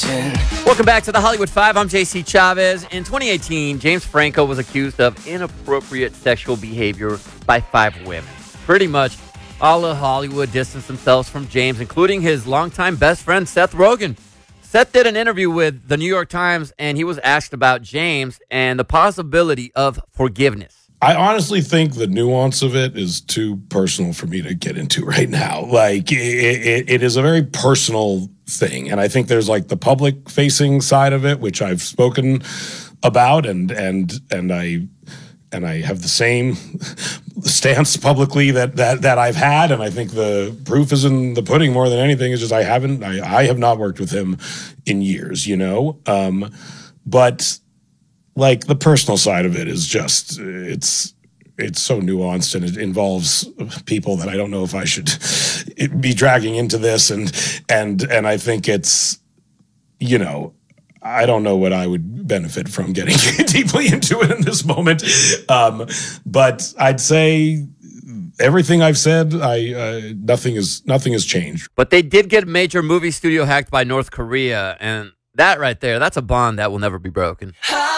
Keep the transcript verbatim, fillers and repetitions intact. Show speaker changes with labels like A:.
A: Welcome back to the Hollywood Five. I'm J C Chavez. In twenty eighteen, James Franco was accused of inappropriate sexual behavior by five women. Pretty much all of Hollywood distanced themselves from James, including his longtime best friend, Seth Rogen. Seth did an interview with the New York Times, and he was asked about James and the possibility of forgiveness.
B: I honestly think the nuance of it is too personal for me to get into right now. Like, it, it, it is a very personal thing. And I think there's like the public facing side of it, which I've spoken about, and and and I and I have the same stance publicly that that that I've had. And I think the proof is in the pudding more than anything. Is just I haven't I, I have not worked with him in years, you know. Um, but like the personal side of it is just it's it's so nuanced, and it involves people that I don't know if I should be dragging into this, and and and I think it's, you know, I don't know what I would benefit from getting deeply into it in this moment, um, but I'd say everything I've said, I uh, nothing is nothing has changed.
A: But they did get a major movie studio hacked by North Korea, and that right there, that's a bond that will never be broken.